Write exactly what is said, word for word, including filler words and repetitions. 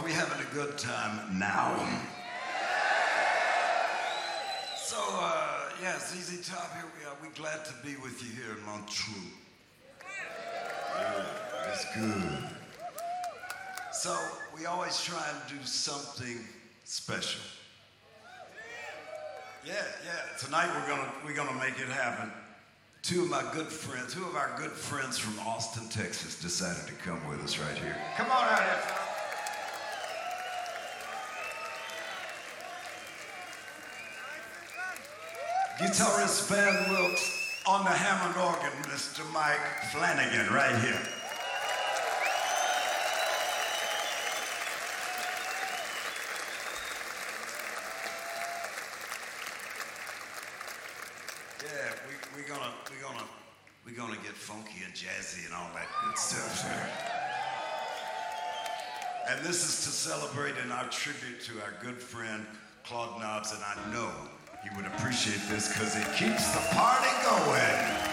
Are we having a good time now? So, uh, yeah, Z Z Top, here we are. We're glad to be with you here in Montreux. Yeah, that's good. So, we always try and do something special. Yeah, yeah. Tonight we're gonna we're gonna make it happen. Two of my good friends, two of our good friends from Austin, Texas, decided to come with us right here. Come on out here. Guitarist Van Wilkes on the Hammond organ, Mister Mike Flanagan, right here. Yeah, we we gonna we gonna we gonna get funky and jazzy and all that good stuff, sir. And this is to celebrate in our tribute to our good friend Claude Knobs, and I know he would appreciate this because it keeps the party going.